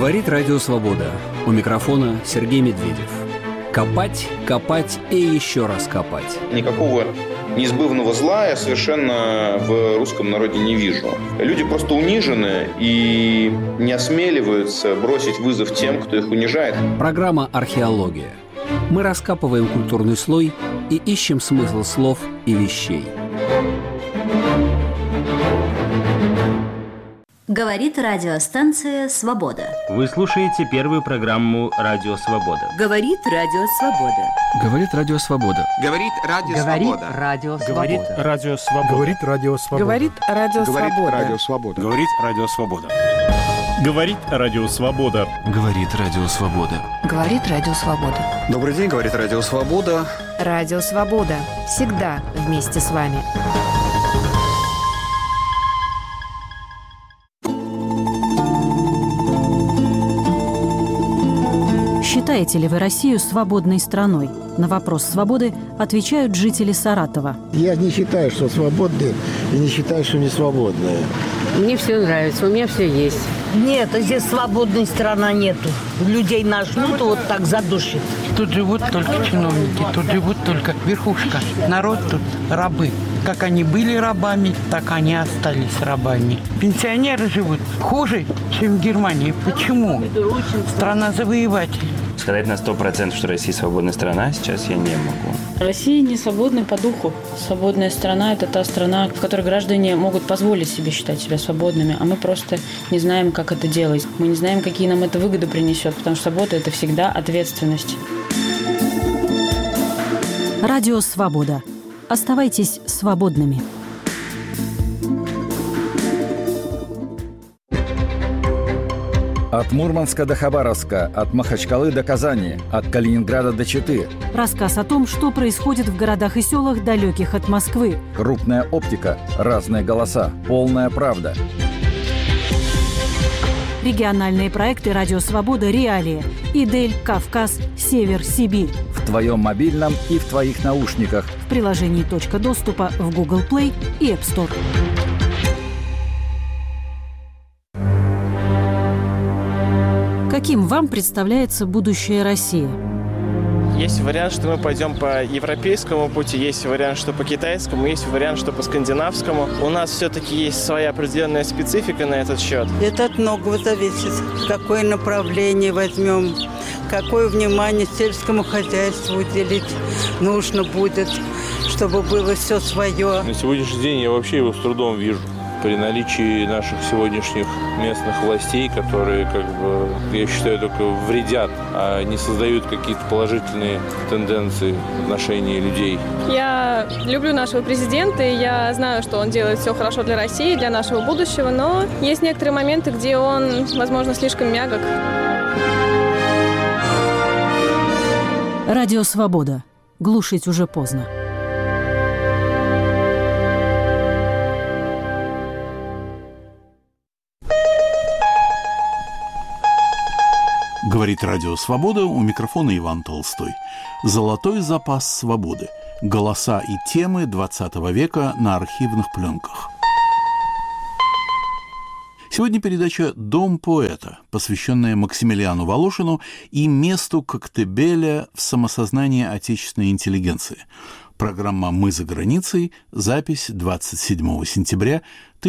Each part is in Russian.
Говорит Радио Свобода. У микрофона Сергей Медведев. Копать, копать и еще раз копать. Никакого неизбывного зла я совершенно в русском народе не вижу. Люди просто унижены и не осмеливаются бросить вызов тем, кто их унижает. Программа «Археология». Мы раскапываем культурный слой и ищем смысл слов и вещей. Говорит радиостанция «Свобода». Вы слушаете первую программу «Радио Свобода». Говорит Радио Свобода. Говорит Радио Свобода. Говорит Радио Свобода. Говорит Радио Свобода. Говорит Радио Свобода. Говорит Радио Свобода. Говорит Радио Свобода. Говорит Радио Свобода. Говорит Радио Свобода. Говорит Радио Свобода. Добрый день, говорит Радио Свобода. Радио Свобода. Всегда вместе с вами. Считаете ли вы Россию свободной страной? На вопрос свободы отвечают жители Саратова. Я не считаю, что свободные, и не считаю, что не свободные. Мне все нравится, у меня все есть. Нет, здесь свободной страны нету. Людей нажмут, вот так задушит. Тут живут только чиновники, тут живут только верхушка. Народ тут рабы. Как они были рабами, так они остались рабами. Пенсионеры живут хуже, чем в Германии. Почему? Страна завоевателей. Сказать на 100%, что Россия свободная страна, сейчас я не могу. Россия не свободна по духу. Свободная страна – это та страна, в которой граждане могут позволить себе считать себя свободными, а мы просто не знаем, как это делать. Мы не знаем, какие нам это выгоды принесет, потому что свобода – это всегда ответственность. Радио Свобода. Оставайтесь свободными. От Мурманска до Хабаровска, от Махачкалы до Казани, от Калининграда до Читы. Рассказ о том, что происходит в городах и селах, далеких от Москвы. Крупная оптика, разные голоса, полная правда. Региональные проекты «Радио Свобода. Реалии». Идель, Кавказ, Север, Сибирь. В твоем мобильном и в твоих наушниках. В приложении «Точка доступа» в Google Play и App Store. Каким вам представляется будущее России? Есть вариант, что мы пойдем по европейскому пути, есть вариант, что по китайскому, есть вариант, что по скандинавскому. У нас все-таки есть своя определенная специфика на этот счет. Это от многого зависит. Какое направление возьмем, какое внимание сельскому хозяйству уделить нужно будет, чтобы было все свое. На сегодняшний день я вообще его с трудом вижу. При наличии наших сегодняшних местных властей, которые, я считаю, только вредят, а не создают какие-то положительные тенденции в отношении людей. Я люблю нашего президента, и я знаю, что он делает все хорошо для России, для нашего будущего, но есть некоторые моменты, где он, возможно, слишком мягок. Радио Свобода. Глушить уже поздно. Говорит Радио Свобода, у микрофона Иван Толстой. Золотой запас свободы. Голоса и темы 20 века на архивных пленках. Сегодня передача «Дом поэта», посвященная Максимилиану Волошину и месту Коктебеля в самосознании отечественной интеллигенции. Программа «Мы за границей», запись 27 сентября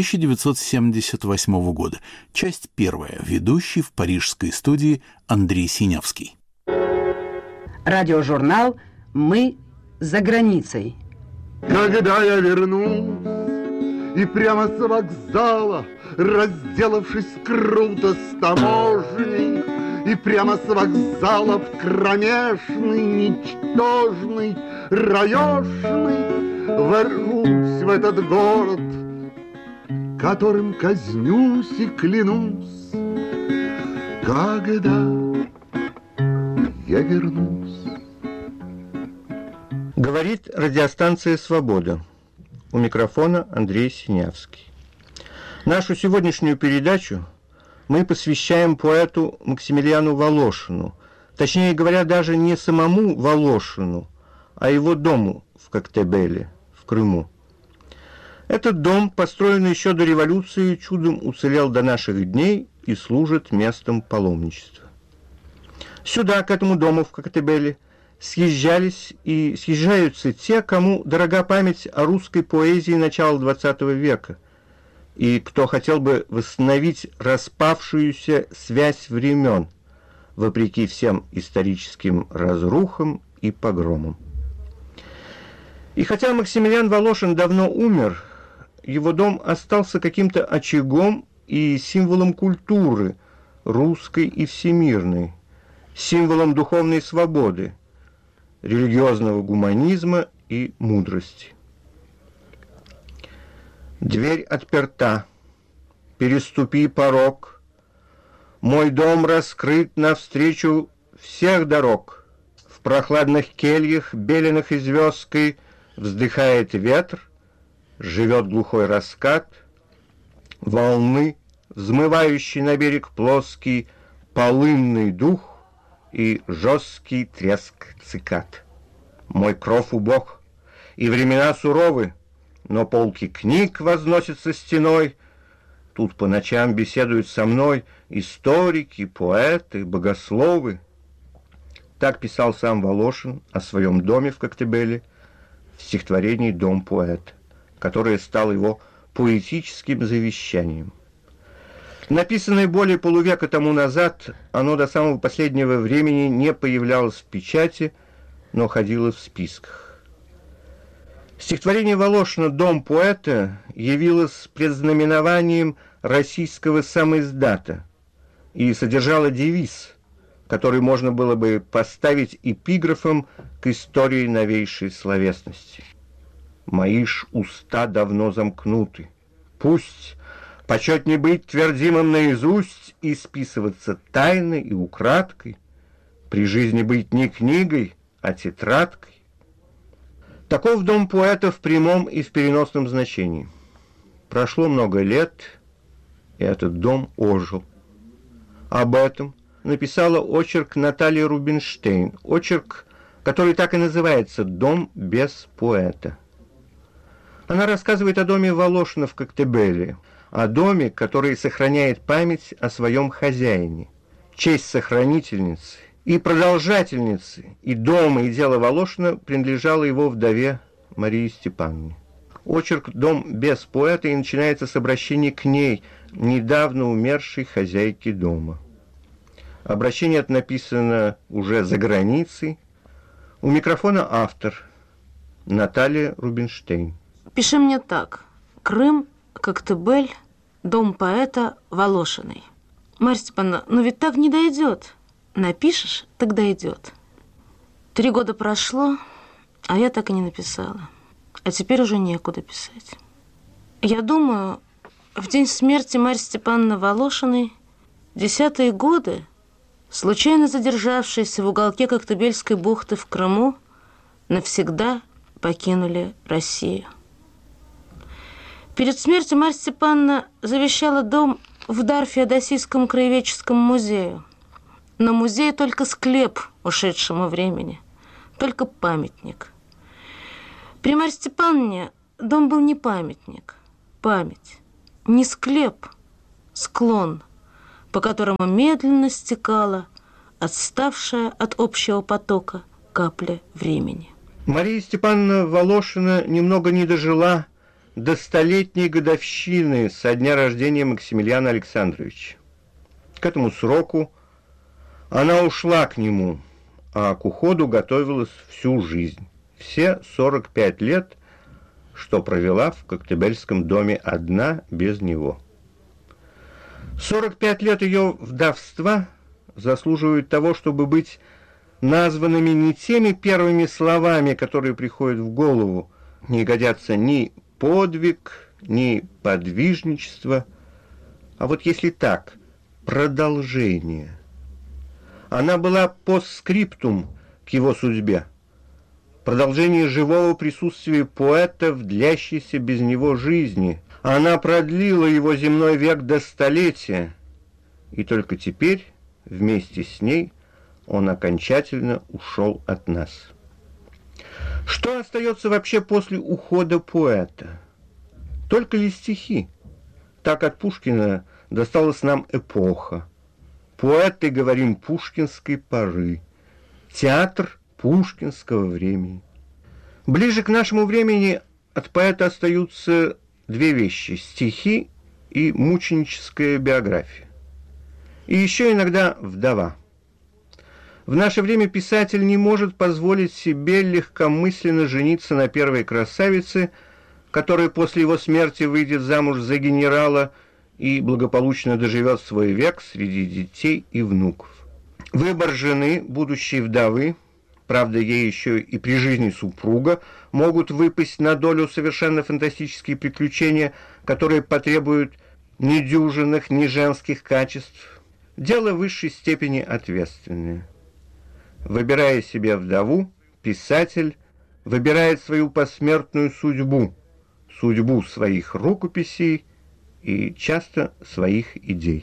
1978 года. Часть первая. Ведущий в парижской студии Андрей Синявский. Радиожурнал «Мы за границей». Когда я вернусь и прямо с вокзала, разделавшись круто с таможней, и прямо с вокзала в кромешный, ничтожный, раешный ворвусь в этот город, которым казнюсь и клянусь, когда я вернусь. Говорит радиостанция «Свобода». У микрофона Андрей Синявский. Нашу сегодняшнюю передачу мы посвящаем поэту Максимилиану Волошину. Точнее говоря, даже не самому Волошину, а его дому в Коктебеле, в Крыму. Этот дом, построенный еще до революции, чудом уцелел до наших дней и служит местом паломничества. Сюда, к этому дому в Коктебеле, съезжались и съезжаются те, кому дорога память о русской поэзии начала XX века, и кто хотел бы восстановить распавшуюся связь времен, вопреки всем историческим разрухам и погромам. И хотя Максимилиан Волошин давно умер, его дом остался каким-то очагом и символом культуры, русской и всемирной, символом духовной свободы, религиозного гуманизма и мудрости. Дверь отперта, переступи порог, мой дом раскрыт навстречу всех дорог. В прохладных кельях, беленых звездкой, вздыхает ветер, живет глухой раскат, волны, взмывающий на берег плоский, полынный дух и жесткий треск цикад. Мой кров убог, и времена суровы, но полки книг возносятся стеной. Тут по ночам беседуют со мной историки, поэты, богословы. Так писал сам Волошин о своем доме в Коктебеле в стихотворении «Дом поэта», которое стало его поэтическим завещанием. Написанное более полувека тому назад, оно до самого последнего времени не появлялось в печати, но ходило в списках. Стихотворение Волошина «Дом поэта» явилось предзнаменованием российского самоиздата и содержало девиз, который можно было бы поставить эпиграфом к истории новейшей словесности. «Мои ж уста давно замкнуты. Пусть почетней быть твердимым наизусть и списываться тайной и украдкой, при жизни быть не книгой, а тетрадкой». Таков дом поэта в прямом и в переносном значении. Прошло много лет, и этот дом ожил. Об этом написала очерк Наталья Рубинштейн, очерк, который так и называется «Дом без поэта». Она рассказывает о доме Волошина в Коктебеле, о доме, который сохраняет память о своем хозяине, честь сохранительницы и продолжательницы, и дома, и дела Волошина принадлежало его вдове Марии Степановне. Очерк «Дом без поэта» и начинается с обращения к ней, недавно умершей хозяйки дома. Обращение это написано уже за границей. У микрофона автор Наталья Рубинштейн. Пиши мне так. Крым, Коктебель, дом поэта Волошиной. Марья Степановна, ну ведь так не дойдет. Напишешь, так дойдет. 3 года прошло, а я так и не написала. А теперь уже некуда писать. Я думаю, в день смерти Марьи Степановны Волошиной, 10-е годы, случайно задержавшиеся в уголке Коктебельской бухты в Крыму, навсегда покинули Россию. Перед смертью Марья Степановна завещала дом в дар Феодосийскому краеведческому музею. Но музей только склеп ушедшему времени, только памятник. При Марье Степановне дом был не памятник, память, не склеп, склон, по которому медленно стекала отставшая от общего потока капля времени. Мария Степановна Волошина немного не дожила до 100-летней годовщины со дня рождения Максимилиана Александровича. К этому сроку она ушла к нему, а к уходу готовилась всю жизнь. Все 45 лет, что провела в Коктебельском доме одна без него. 45 лет ее вдовства заслуживают того, чтобы быть названными не теми первыми словами, которые приходят в голову, не годятся ни подвиг, ни подвижничество, а вот если так, продолжение. Она была постскриптум к его судьбе, продолжение живого присутствия поэта в длящейся без него жизни. Она продлила его земной век до столетия, и только теперь, вместе с ней, он окончательно ушел от нас. Что остается вообще после ухода поэта? Только ли стихи? Так от Пушкина досталась нам эпоха. Поэты, говорим, пушкинской поры. Театр пушкинского времени. Ближе к нашему времени от поэта остаются две вещи – стихи и мученическая биография. И еще иногда вдова. В наше время писатель не может позволить себе легкомысленно жениться на первой красавице, которая после его смерти выйдет замуж за генерала и благополучно доживет свой век среди детей и внуков. Выбор жены, будущей вдовы, правда, ей еще и при жизни супруга, могут выпасть на долю совершенно фантастические приключения, которые потребуют ни дюжинных, ни женских качеств. Дело в высшей степени ответственное. Выбирая себе вдову, писатель выбирает свою посмертную судьбу, судьбу своих рукописей и часто своих идей.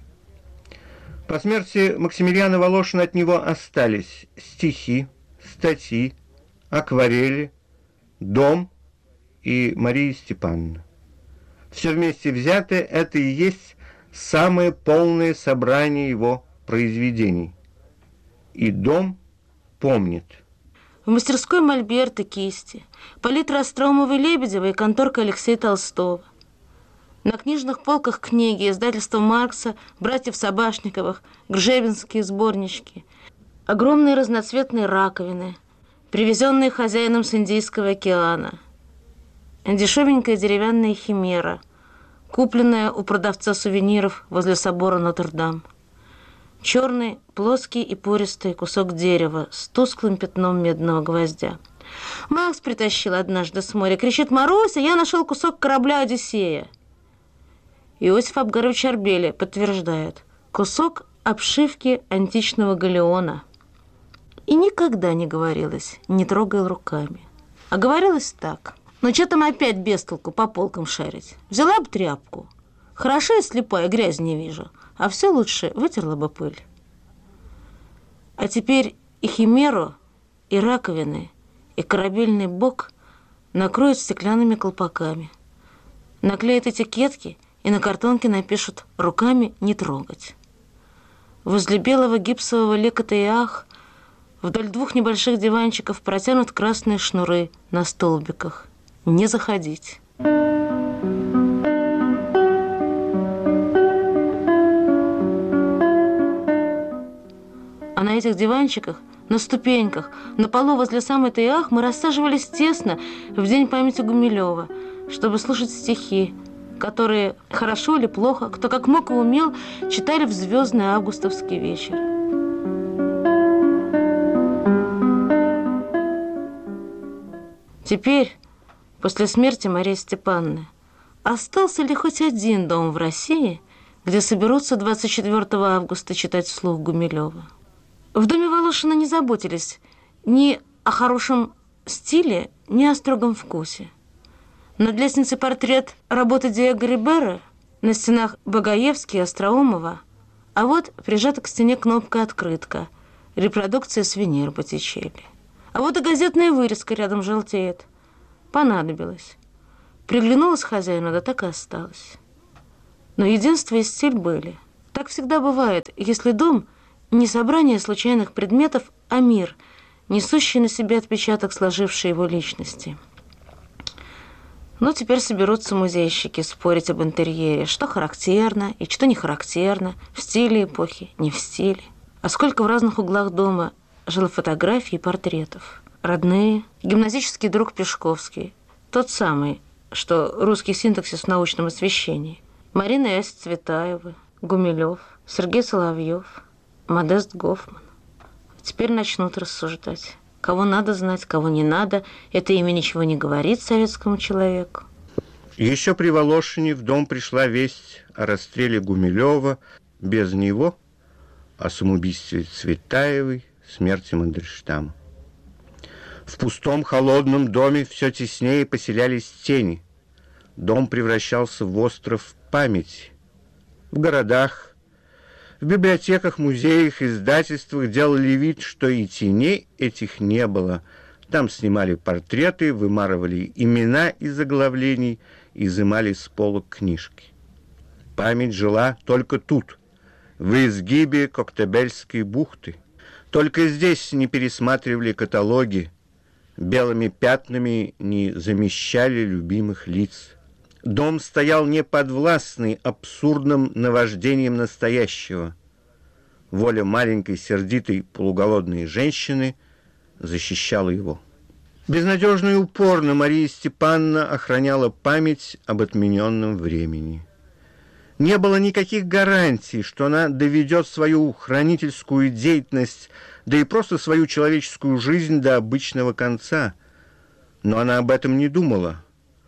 По смерти Максимилиана Волошина от него остались стихи, статьи, акварели, дом и Мария Степановна. Все вместе взятое это и есть самое полное собрание его произведений. И дом помнит. В мастерской мольберты, кисти, палитра Остроумова и Лебедева и конторка Алексея Толстого. На книжных полках книги издательства Маркса, братьев Собашниковых, гржебинские сборнички, огромные разноцветные раковины, привезенные хозяином с Индийского океана, дешевенькая деревянная химера, купленная у продавца сувениров возле собора Нотр-Дам, черный, плоский и пористый кусок дерева с тусклым пятном медного гвоздя. Макс притащил однажды с моря, кричит: «Маруся, я нашел кусок корабля «Одиссея». Иосиф Абгарович Арбели подтверждает: кусок обшивки античного галеона. И никогда не говорилось: не трогай руками. А говорилось так: ну что там опять без толку по полкам шарить? Взяла бы тряпку. Хорошо, я слепая, грязь не вижу. А все лучше вытерла бы пыль. А теперь и химеру, и раковины, и корабельный бок накроют стеклянными колпаками. Наклеят этикетки и на картонке напишут: руками не трогать. Возле белого гипсового лекота и ах вдоль двух небольших диванчиков протянут красные шнуры на столбиках. Не заходить. А на этих диванчиках, на ступеньках, на полу возле самой ах мы рассаживались тесно в день памяти Гумилева, чтобы слушать стихи, которые, хорошо или плохо, кто как мог и умел, читали в звездный августовский вечер. Теперь, после смерти Марии Степановны, остался ли хоть один дом в России, где соберутся 24 августа читать вслух Гумилева? В доме Волошина не заботились ни о хорошем стиле, ни о строгом вкусе. Над лестницей портрет работы Диего Рибера, на стенах Багаевский и Остроумова, а вот прижата к стене кнопка-открытка, репродукция с Венеры Боттичелли. А вот и газетная вырезка рядом желтеет. Понадобилось. Приглянулась хозяину, да так и осталось. Но единство и стиль были. Так всегда бывает, если дом – не собрание случайных предметов, а мир, несущий на себе отпечаток сложившей его личности. Но теперь соберутся музейщики спорить об интерьере, что характерно и что не характерно, в стиле эпохи, не в стиле. А сколько в разных углах дома жило фотографий и портретов. Родные, гимназический друг Пешковский, тот самый, что русский синтаксис в научном освещении, Марина и Ася Цветаева, Гумилев, Сергей Соловьев, Модест Гофман. Теперь начнут рассуждать. Кого надо знать, кого не надо. Это имя ничего не говорит советскому человеку. Еще при Волошине в дом пришла весть о расстреле Гумилева. Без него о самоубийстве Цветаевой, смерти Мандельштама. В пустом холодном доме все теснее поселялись тени. Дом превращался в остров памяти. В городах, в библиотеках, музеях, издательствах делали вид, что и теней этих не было. Там снимали портреты, вымарывали имена из заглавлений изымали с полок книжки. Память жила только тут, в изгибе Коктебельской бухты. Только здесь не пересматривали каталоги, белыми пятнами не замещали любимых лиц. Дом стоял неподвластный абсурдным наваждением настоящего. Воля маленькой, сердитой, полуголодной женщины защищала его. Безнадежно и упорно Мария Степановна охраняла память об отмененном времени. Не было никаких гарантий, что она доведет свою хранительскую деятельность, да и просто свою человеческую жизнь до обычного конца. Но она об этом не думала.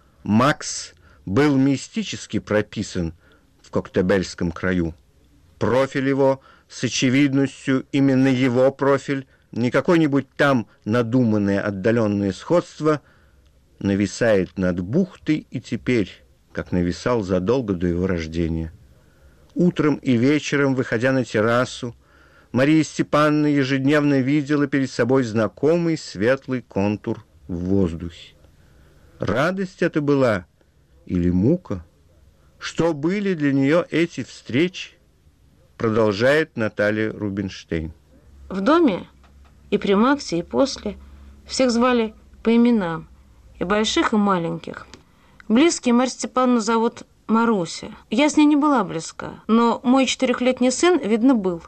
Макс был мистически прописан в Коктебельском краю. Профиль его с очевидностью именно его профиль, не какое-нибудь там надуманное отдаленное сходство, нависает над бухтой и теперь, как нависал задолго до его рождения. Утром и вечером, выходя на террасу, Мария Степановна ежедневно видела перед собой знакомый светлый контур в воздухе. Радость это была или мука? Что были для нее эти встречи? Продолжает Наталья Рубинштейн. В доме и при Максе, и после всех звали по именам, и больших, и маленьких. Близкие Марью Степановну зовут Маруся. Я с ней не была близка, но мой 4-летний сын, видно, был.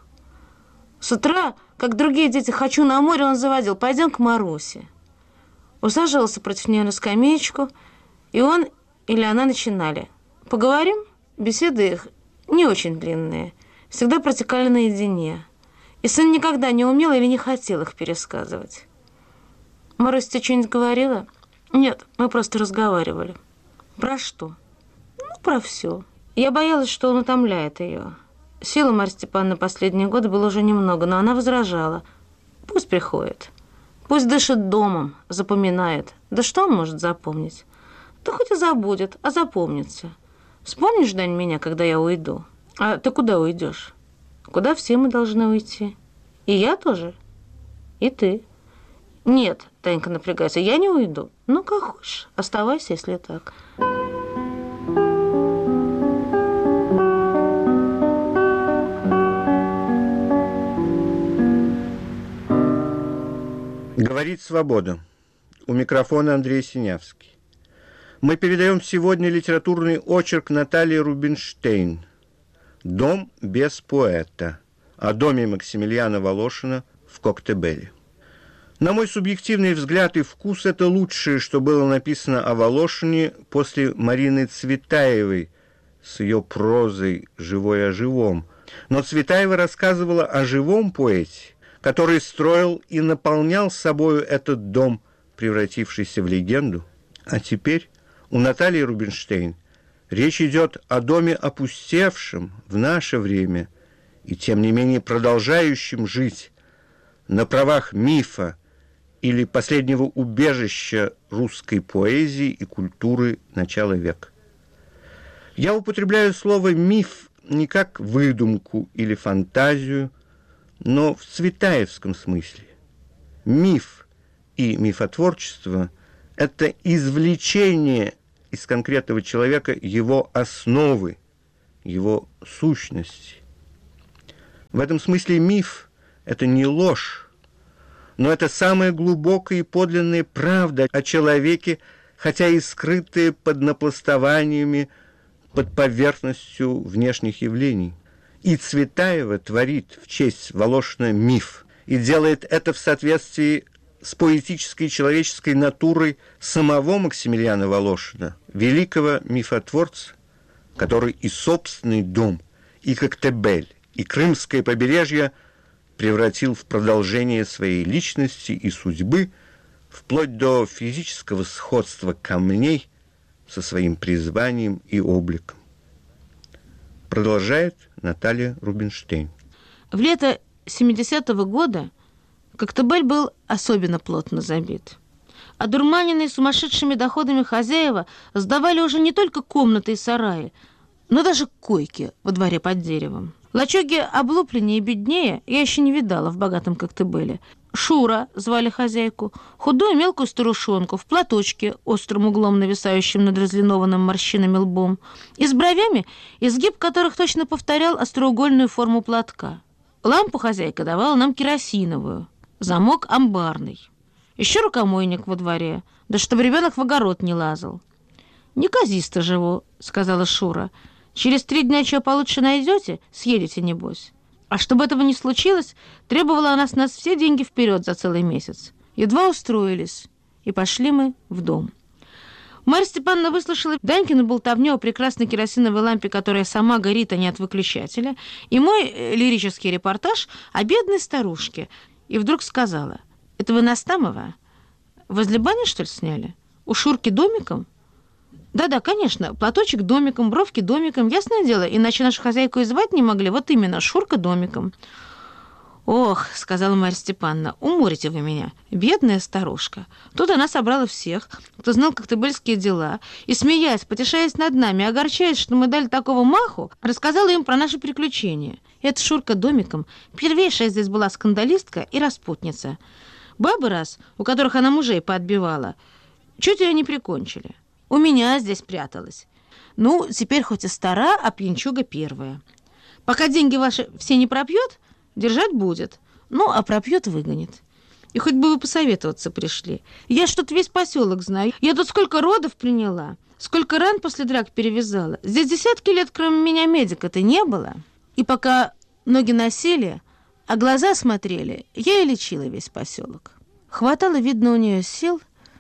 С утра, как другие дети, хочу на море, он заводил: пойдем к Марусе. Усаживался против нее на скамеечку, и он или она начинали. Поговорим? Беседы их не очень длинные, всегда протекали наедине. И сын никогда не умел или не хотел их пересказывать. Маруся тебе что-нибудь говорила? Нет, мы просто разговаривали. Про что? Ну, про все. Я боялась, что он утомляет ее. Сил у Марьи Степановны последние годы было уже немного, но она возражала. Пусть приходит. Пусть дышит домом, запоминает. Да что он может запомнить? Да хоть и забудет, а запомнится. Вспомнишь, Дань, меня, когда я уйду? А ты куда уйдешь? Куда все мы должны уйти? И я тоже? И ты? Нет, Танька напрягается, я не уйду. Ну, как хочешь, оставайся, если так. Говорит «Свобода». У микрофона Андрей Синявский. Мы передаем сегодня литературный очерк Натальи Рубинштейн «Дом без поэта» о доме Максимилиана Волошина в Коктебеле. На мой субъективный взгляд и вкус, это лучшее, что было написано о Волошине после Марины Цветаевой с ее прозой «Живой о живом». Но Цветаева рассказывала о живом поэте, который строил и наполнял собою этот дом, превратившийся в легенду. А теперь у Натальи Рубинштейн речь идет о доме опустевшем в наше время и, тем не менее, продолжающем жить на правах мифа или последнего убежища русской поэзии и культуры начала века. Я употребляю слово «миф» не как выдумку или фантазию, но в цветаевском смысле. Миф и мифотворчество – это извлечение из конкретного человека его основы, его сущности. В этом смысле миф – это не ложь, но это самая глубокая и подлинная правда о человеке, хотя и скрытая под напластованиями, под поверхностью внешних явлений. И Цветаева творит в честь Волошина миф и делает это в соответствии с поэтической человеческой натурой самого Максимилиана Волошина, великого мифотворца, который и собственный дом, и Коктебель, и Крымское побережье превратил в продолжение своей личности и судьбы, вплоть до физического сходства камней со своим призванием и обликом. Продолжает Наталья Рубинштейн. В лето 70-го года Коктебель был особенно плотно забит. Одурманенные сумасшедшими доходами хозяева сдавали уже не только комнаты и сараи, но даже койки во дворе под деревом. Лачуги облупленнее и беднее я еще не видала в богатом Коктебеле. Шура звали хозяйку, худую мелкую старушонку в платочке, острым углом нависающим над разлинованным морщинами лбом, и с бровями, изгиб которых точно повторял остроугольную форму платка. Лампу хозяйка давала нам керосиновую, замок амбарный. Еще рукомойник во дворе, да чтобы ребенок в огород не лазал. «Неказисто живу», — сказала Шура. «Через 3 дня чего получше найдете, съедете, небось». А чтобы этого не случилось, требовала она с нас все деньги вперед за целый месяц. Едва устроились, и пошли мы в дом. Марья Степановна выслушала Данькину болтовню о прекрасной керосиновой лампе, которая сама горит, а не от выключателя, и мой лирический репортаж о бедной старушке. И вдруг сказала: «Это вы Настамова? Возле бани, что ли, сняли? У Шурки домиком?» «Да-да, конечно, платочек домиком, бровки домиком, ясное дело, иначе нашу хозяйку и звать не могли, вот именно, Шурка домиком». «Ох», — сказала Марья Степановна, — «уморите вы меня, бедная старушка». Тут она собрала всех, кто знал коктебельские дела, и, смеясь, потешаясь над нами, огорчаясь, что мы дали такого маху, рассказала им про наши приключения. Эта Шурка домиком первейшая здесь была скандалистка и распутница. Бабы раз, у которых она мужей поотбивала, чуть ее не прикончили. У меня здесь пряталась. Ну, теперь хоть и стара, а пьянчуга первая. Пока деньги ваши все не пропьет, держать будет. Ну, а пропьет, выгонит. И хоть бы вы посоветоваться пришли. Я что-то весь поселок знаю. Я тут сколько родов приняла, сколько ран после драк перевязала. Здесь десятки лет, кроме меня, медика-то не было. И пока ноги носили, а глаза смотрели, я и лечила весь поселок. Хватало, видно, у нее сил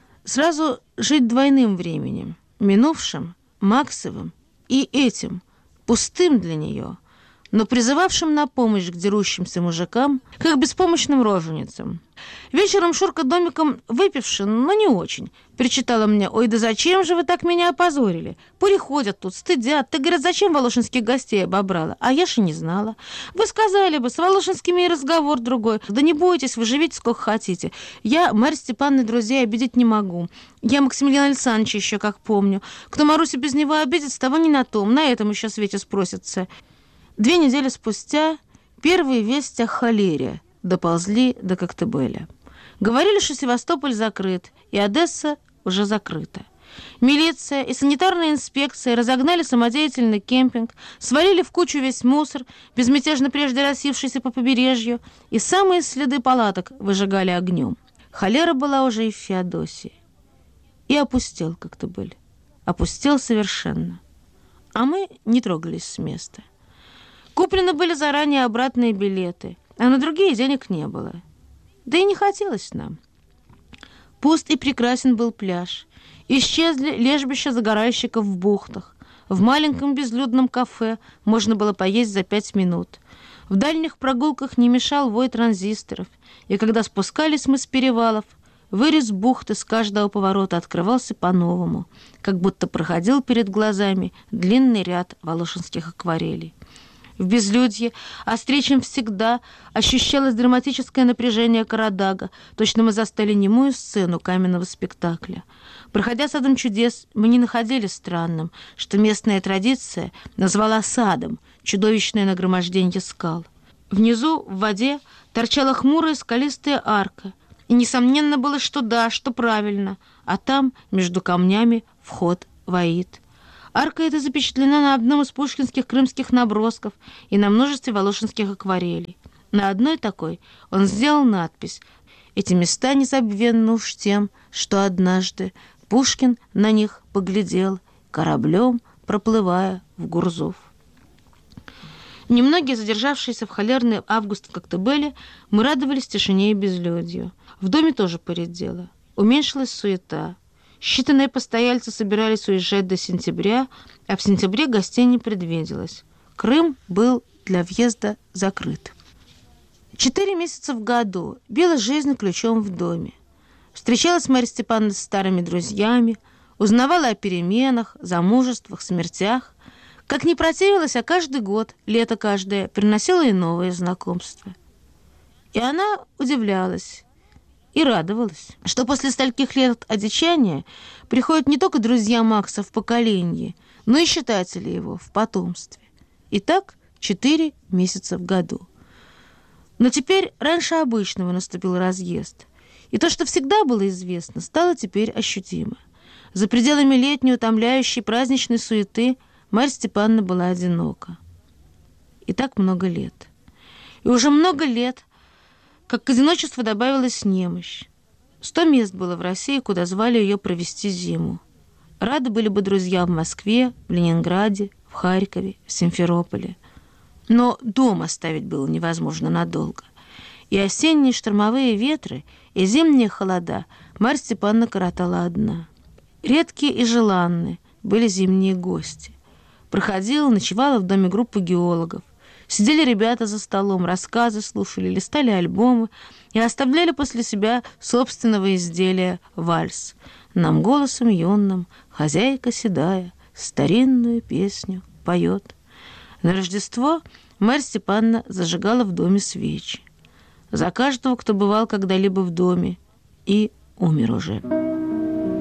сразу жить двойным временем, минувшим, Максовым и этим, пустым для нее, но призывавшим на помощь к дерущимся мужикам, к их беспомощным роженицам. Вечером Шурка домиком выпивши, но не очень, причитала мне: «Ой, да зачем же вы так меня опозорили? Приходят тут, стыдят. Ты, говорят, зачем волошинских гостей обобрала?» А я ж и не знала. Вы сказали бы, с волошинскими и разговор другой. Да не бойтесь, вы живите сколько хотите. Я Марьи Степановны друзей обидеть не могу. Я Максимилиана Александровича еще как помню. Кто Марусю без него обидит, с того не на том, на этом еще свете спросится. 2 недели спустя первые вести о холере доползли до Коктебеля. Говорили, что Севастополь закрыт, и Одесса уже закрыта. Милиция и санитарная инспекция разогнали самодеятельный кемпинг, свалили в кучу весь мусор, безмятежно прежде рассевшийся по побережью, и самые следы палаток выжигали огнем. Холера была уже и в Феодосии. И опустел Коктебель. Опустел совершенно. А мы не трогались с места. Куплены были заранее обратные билеты, а на другие денег не было. Да и не хотелось нам. Пуст и прекрасен был пляж. Исчезли лежбища загоральщиков в бухтах. В маленьком безлюдном кафе можно было поесть за 5 минут. В дальних прогулках не мешал вой транзисторов. И когда спускались мы с перевалов, вырез бухты с каждого поворота открывался по-новому, как будто проходил перед глазами длинный ряд волошинских акварелей. В безлюдье, острее, чем всегда, ощущалось драматическое напряжение Карадага. Точно мы застали немую сцену каменного спектакля. Проходя садом чудес, мы не находили странным, что местная традиция назвала садом чудовищное нагромождение скал. Внизу, в воде, торчала хмурая скалистая арка. И несомненно было, что да, что правильно. А там, между камнями, вход в Аид. Арка эта запечатлена на одном из пушкинских крымских набросков и на множестве волошинских акварелей. На одной такой он сделал надпись: «Эти места незабвенны уж тем, что однажды Пушкин на них поглядел, кораблем проплывая в Гурзуф». Немногие, задержавшиеся в холерный август в Коктебеле, мы радовались тишине и безлюдью. В доме тоже поредела. Уменьшилась суета. Считанные постояльцы собирались уезжать до сентября, а в сентябре гостей не предвиделось. Крым был для въезда закрыт. 4 месяца в году била жизнь ключом в доме. Встречалась Марья Степановна с старыми друзьями, узнавала о переменах, замужествах, смертях. Как не противилась, а каждый год, лето каждое, приносила и новые знакомства. И она удивлялась и радовалась, что после стольких лет одичания приходят не только друзья Макса в поколении, но и читатели его в потомстве. И так 4 месяца в году. Но теперь раньше обычного наступил разъезд. И то, что всегда было известно, стало теперь ощутимо. За пределами летней, утомляющей праздничной суеты Марья Степановна была одинока. И так много лет. И уже много лет, как к одиночеству добавилась немощь. 100 мест было в России, куда звали ее провести зиму. Рады были бы друзья в Москве, в Ленинграде, в Харькове, в Симферополе. Но дом оставить было невозможно надолго. И осенние штормовые ветры, и зимние холода Марья Степановна коротала одна. Редкие и желанные были зимние гости. Проходила, ночевала в доме группы геологов. Сидели ребята за столом, рассказы слушали, листали альбомы и оставляли после себя собственного изделия вальс. Нам голосом юным хозяйка седая старинную песню поет. На Рождество Марья Степановна зажигала в доме свечи. За каждого, кто бывал когда-либо в доме и умер уже.